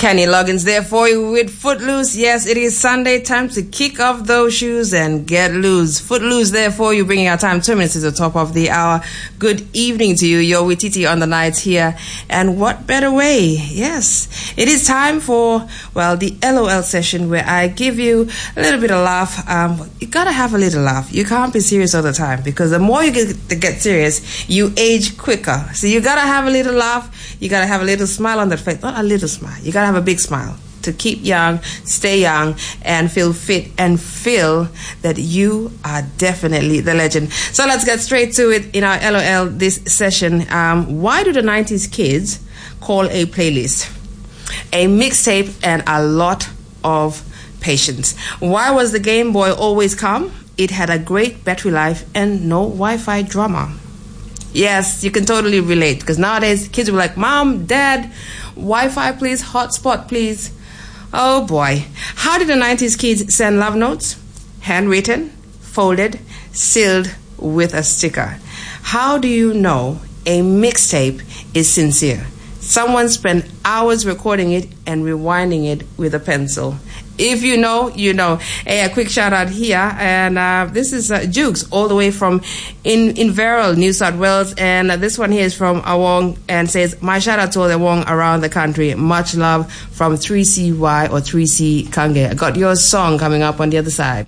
Kenny Loggins there for you with Footloose. Yes, it is Sunday, time to kick off those shoes and get loose. Footloose there for you, bringing our time 2 minutes to the top of the hour. Good evening to you. You're with Titi on the nights here. And what better way? Yes, it is time for, well, the LOL session where I give you a little bit of laugh. You gotta have a little laugh. You can't be serious all the time because the more you get serious, you age quicker. So you gotta have a little laugh. You gotta have a little smile on that face. Not a little smile. You gotta have a big smile to keep young, stay young, and feel fit and feel that you are definitely the legend. So let's get straight to it in our LOL this session. Why do the 90s kids call a playlist a mixtape and a lot of patience? Why was the Game Boy always calm? It had a great battery life and no Wi-Fi drama. Yes, you can totally relate because nowadays kids will be like, Mom, Dad, Wi-Fi please, hotspot please. Oh boy. How did the 90s kids send love notes? Handwritten, folded, sealed with a sticker. How do you know a mixtape is sincere? Someone spent hours recording it and rewinding it with a pencil. If you know, you know. Hey, a quick shout out here. And this is Jukes, all the way from Inverell, New South Wales. And this one here is from Awong and says, my shout out to all the Awong around the country. Much love from 3CY or 3C Kange. I got your song coming up on the other side.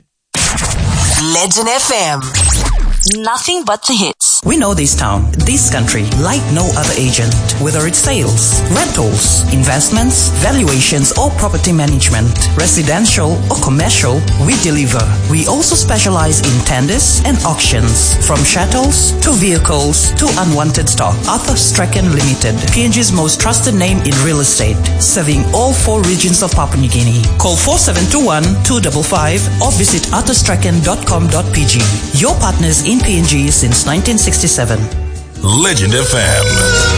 Legend FM. Nothing but the hits. We know this town, this country, like no other agent. Whether it's sales, rentals, investments, valuations, or property management, residential or commercial, we deliver. We also specialize in tenders and auctions, from chattels to vehicles to unwanted stock. Arthur Strachan Limited, PNG's most trusted name in real estate, serving all 4 regions of Papua New Guinea. Call 4721-255 or visit arthurstrachan.com.pg. Your partners in PNG since 1967. Legend FM.